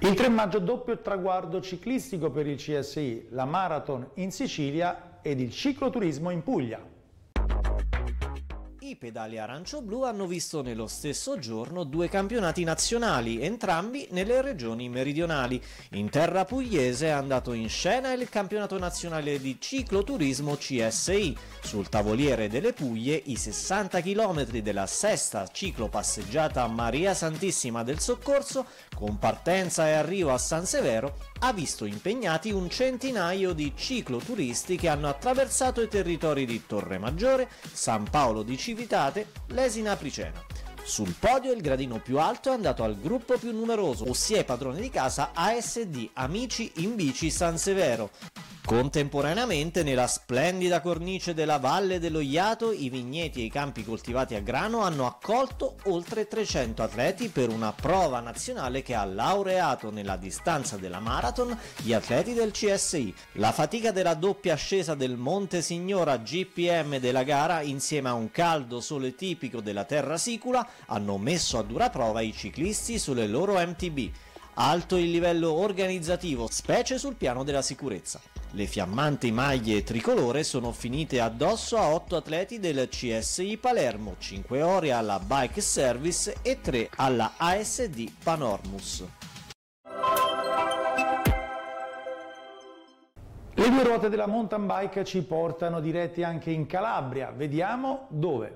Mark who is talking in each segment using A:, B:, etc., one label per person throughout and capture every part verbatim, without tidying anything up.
A: Il tre maggio doppio traguardo ciclistico per il C S I, la Marathon in Sicilia ed il cicloturismo in Puglia.
B: I pedali arancio-blu hanno visto nello stesso giorno due campionati nazionali, entrambi nelle regioni meridionali. In terra pugliese è andato in scena il campionato nazionale di cicloturismo C S I. Sul tavoliere delle Puglie i sessanta chilometri della sesta ciclopasseggiata Maria Santissima del Soccorso, con partenza e arrivo a San Severo, ha visto impegnati un centinaio di cicloturisti che hanno attraversato i territori di Torremaggiore, San Paolo di Civitate, Lesina Apricena. Sul podio il gradino più alto è andato al gruppo più numeroso, ossia i padroni di casa A S D Amici in Bici San Severo. Contemporaneamente, nella splendida cornice della Valle dello Iato, i vigneti e i campi coltivati a grano hanno accolto oltre trecento atleti per una prova nazionale che ha laureato nella distanza della marathon gli atleti del C S I. La fatica della doppia ascesa del Monte Signora G P M della gara, insieme a un caldo sole tipico della terra sicula, hanno messo a dura prova i ciclisti sulle loro M T B. Alto il livello organizzativo, specie sul piano della sicurezza. Le fiammanti maglie tricolore sono finite addosso a otto atleti del C S I Palermo, cinque ore alla Bike Service e tre alla A S D Panormus.
A: Le due ruote della mountain bike ci portano diretti anche in Calabria. Vediamo dove.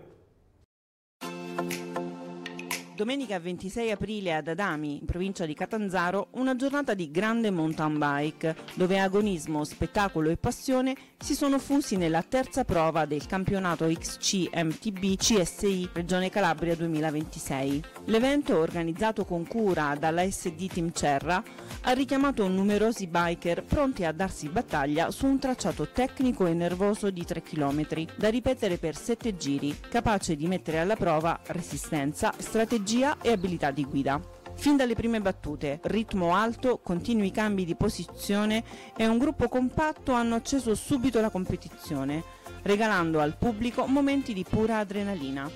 C: Domenica ventisei aprile ad Adami, in provincia di Catanzaro, una giornata di grande mountain bike, dove agonismo, spettacolo e passione si sono fusi nella terza prova del campionato X C M T B C S I Regione Calabria duemilaventisei. L'evento, organizzato con cura dalla S D Team Cerra, ha richiamato numerosi biker pronti a darsi battaglia su un tracciato tecnico e nervoso di tre chilometri, da ripetere per sette giri, capace di mettere alla prova resistenza, strategia e abilità di guida. Fin dalle prime battute, ritmo alto, continui cambi di posizione e un gruppo compatto hanno acceso subito la competizione, regalando al pubblico momenti di pura adrenalina.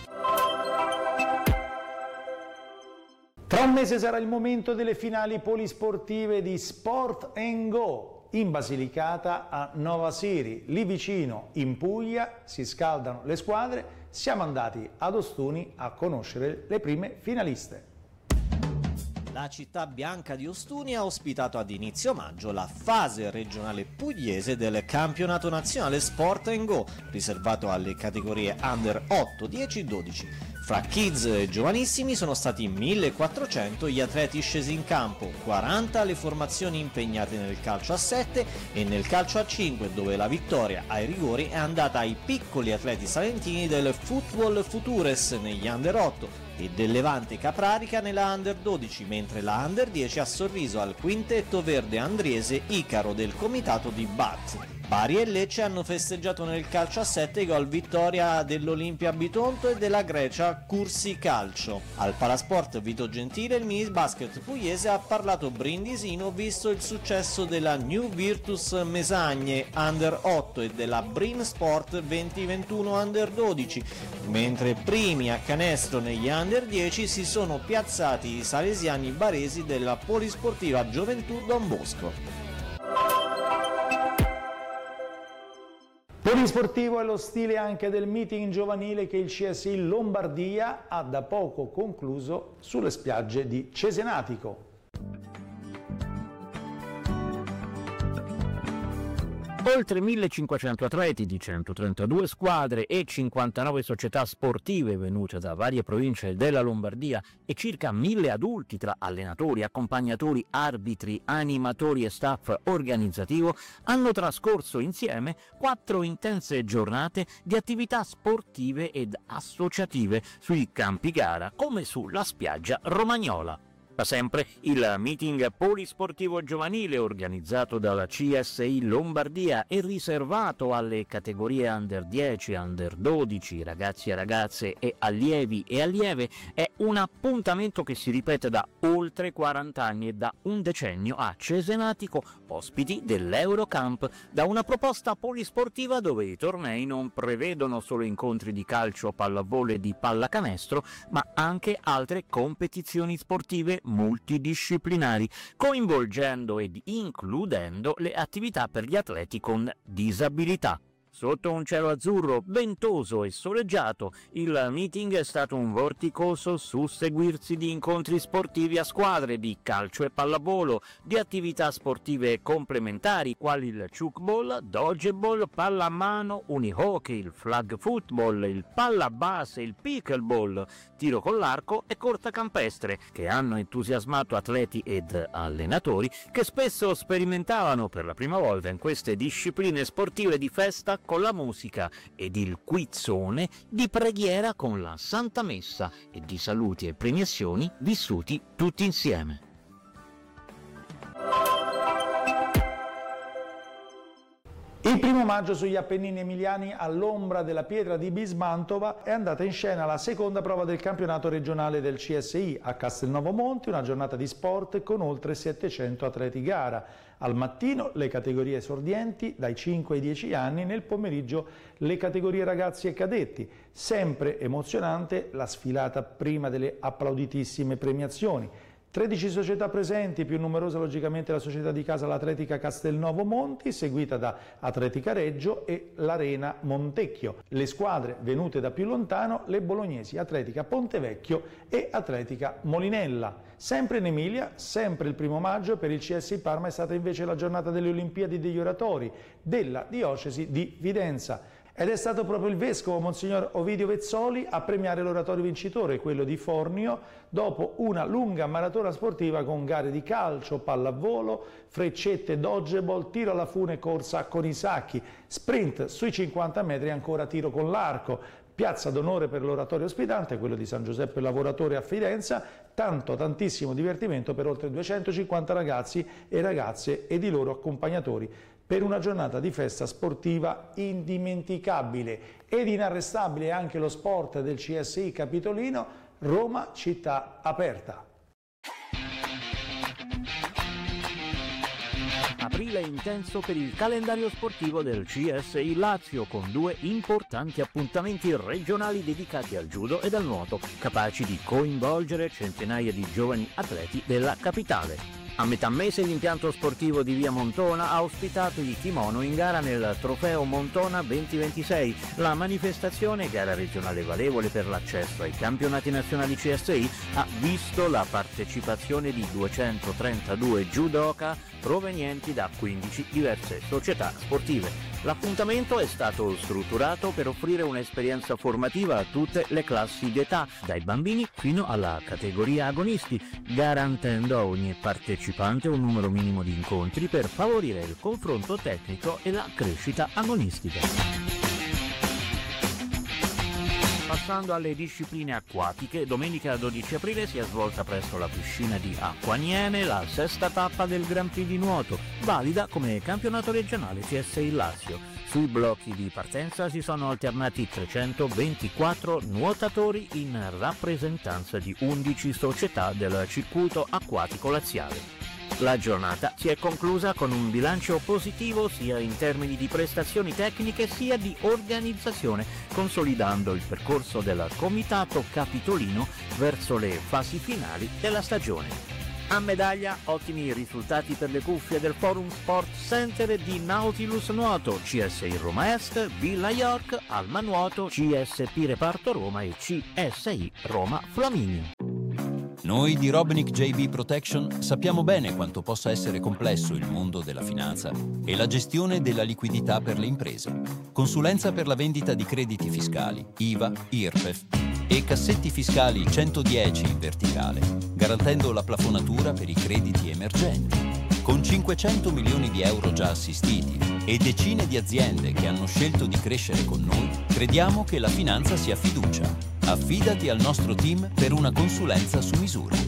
A: Tra un mese sarà il momento delle finali polisportive di Sport and Go in Basilicata a Nova Siri, lì vicino in Puglia. Si scaldano le squadre, siamo andati ad Ostuni a conoscere le prime finaliste.
B: La città bianca di Ostuni ha ospitato ad inizio maggio la fase regionale pugliese del campionato nazionale Sport and Go, riservato alle categorie Under otto, dieci, dodici. Fra kids e giovanissimi sono stati millequattrocento gli atleti scesi in campo, quaranta le formazioni impegnate nel calcio a sette e nel calcio a cinque, dove la vittoria ai rigori è andata ai piccoli atleti salentini del Football Futures negli Under otto e del Levante Caprarica nella Under dodici, mentre la Under dieci ha sorriso al quintetto verde andriese Icaro del comitato di Baz. Bari e Lecce hanno festeggiato nel calcio a sette i gol vittoria dell'Olimpia Bitonto e della Grecia Cursi Calcio. Al Palasport Vito Gentile il mini basket pugliese ha parlato brindisino visto il successo della New Virtus Mesagne Under otto e della Brin Sport venti ventuno Under dodici, mentre primi a canestro negli Under dieci si sono piazzati i salesiani baresi della Polisportiva Gioventù Don Bosco.
A: Polisportivo è lo stile anche del meeting giovanile che il C S I Lombardia ha da poco concluso sulle spiagge di Cesenatico.
D: Oltre millecinquecento atleti di centotrentadue squadre e cinquantanove società sportive venute da varie province della Lombardia e circa mille adulti tra allenatori, accompagnatori, arbitri, animatori e staff organizzativo hanno trascorso insieme quattro intense giornate di attività sportive ed associative sui campi gara come sulla spiaggia romagnola. Da sempre il meeting polisportivo giovanile organizzato dalla C S I Lombardia e riservato alle categorie Under dieci, Under dodici, ragazzi e ragazze e allievi e allieve è un appuntamento che si ripete da oltre quaranta anni e da un decennio a Cesenatico, ospiti dell'Eurocamp, da una proposta polisportiva dove i tornei non prevedono solo incontri di calcio, pallavolo e di pallacanestro, ma anche altre competizioni sportive multidisciplinari, coinvolgendo ed includendo le attività per gli atleti con disabilità. Sotto un cielo azzurro, ventoso e soleggiato, il meeting è stato un vorticoso susseguirsi di incontri sportivi a squadre di calcio e pallavolo, di attività sportive complementari quali il chuckball, dodgeball, pallamano, unihockey, il flag football, il pallabase, il pickleball, tiro con l'arco e corta campestre, che hanno entusiasmato atleti ed allenatori che spesso sperimentavano per la prima volta in queste discipline sportive di festa con la musica ed il quizzone di preghiera con la Santa Messa e di saluti e premiazioni vissuti tutti insieme.
A: Il primo maggio sugli Appennini emiliani, all'ombra della pietra di Bismantova, è andata in scena la seconda prova del campionato regionale del C S I a Castelnuovo Monti, una giornata di sport con oltre settecento atleti gara. Al mattino le categorie esordienti dai cinque ai dieci anni, nel pomeriggio le categorie ragazzi e cadetti. Sempre emozionante la sfilata prima delle applauditissime premiazioni. tredici società presenti, più numerosa logicamente la società di casa l'Atletica Castelnuovo Monti, seguita da Atletica Reggio e l'Arena Montecchio. Le squadre venute da più lontano, le bolognesi Atletica Pontevecchio e Atletica Molinella. Sempre in Emilia, sempre il primo maggio, per il C S I Parma è stata invece la giornata delle Olimpiadi degli oratori della diocesi di Videnza. Ed è stato proprio il vescovo Monsignor Ovidio Vezzoli a premiare l'oratorio vincitore, quello di Fornio, dopo una lunga maratona sportiva con gare di calcio, pallavolo, freccette, dodgeball, tiro alla fune, corsa con i sacchi, sprint sui cinquanta metri e ancora tiro con l'arco. Piazza d'onore per l'oratorio ospitante, quello di San Giuseppe Lavoratore a Fidenza, tanto tantissimo divertimento per oltre duecentocinquanta ragazzi e ragazze ed i loro accompagnatori, per una giornata di festa sportiva indimenticabile. Ed inarrestabile anche lo sport del C S I Capitolino, Roma città aperta.
D: Aprile intenso per il calendario sportivo del C S I Lazio, con due importanti appuntamenti regionali dedicati al judo e al nuoto, capaci di coinvolgere centinaia di giovani atleti della capitale. A metà mese l'impianto sportivo di Via Montona ha ospitato i kimono in gara nel Trofeo Montona duemilaventisei. La manifestazione, gara regionale valevole per l'accesso ai campionati nazionali C S I, ha visto la partecipazione di duecentotrentadue judoka provenienti da quindici diverse società sportive. L'appuntamento è stato strutturato per offrire un'esperienza formativa a tutte le classi d'età, dai bambini fino alla categoria agonisti, garantendo a ogni partecipante un numero minimo di incontri per favorire il confronto tecnico e la crescita agonistica. Passando alle discipline acquatiche, domenica dodici aprile si è svolta presso la piscina di Acquaniene la sesta tappa del Grand Prix di nuoto, valida come campionato regionale C S I Lazio. Sui blocchi di partenza si sono alternati trecentoventiquattro nuotatori in rappresentanza di undici società del circuito acquatico laziale. La giornata si è conclusa con un bilancio positivo sia in termini di prestazioni tecniche sia di organizzazione, consolidando il percorso del Comitato Capitolino verso le fasi finali della stagione. A medaglia, ottimi risultati per le cuffie del Forum Sport Center di Nautilus Nuoto, C S I Roma Est, Villa York, Alma Nuoto, C S P Reparto Roma e C S I Roma Flaminio.
E: Noi di Robnick J B Protection sappiamo bene quanto possa essere complesso il mondo della finanza e la gestione della liquidità per le imprese. Consulenza per la vendita di crediti fiscali, I V A, I R P E F e cassetti fiscali centodieci in verticale, garantendo la plafonatura per i crediti emergenti. Con cinquecento milioni di euro già assistiti e decine di aziende che hanno scelto di crescere con noi, crediamo che la finanza sia fiducia. Affidati al nostro team per una consulenza su misura.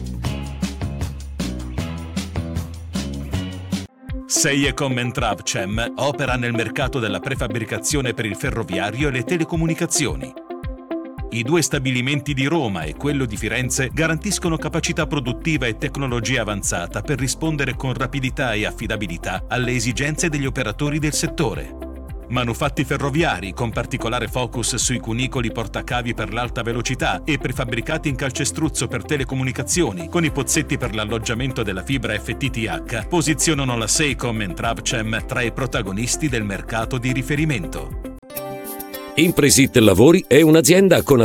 F: Seiecom and Travcem opera nel mercato della prefabbricazione per il ferroviario e le telecomunicazioni. I due stabilimenti di Roma e quello di Firenze garantiscono capacità produttiva e tecnologia avanzata per rispondere con rapidità e affidabilità alle esigenze degli operatori del settore. manufatti ferroviari con particolare focus sui cunicoli portacavi per l'alta velocità e prefabbricati in calcestruzzo per telecomunicazioni con i pozzetti per l'alloggiamento della fibra F T T H posizionano la Seicom e Travcem tra i protagonisti del mercato di riferimento.
G: Impresit Lavori è un'azienda con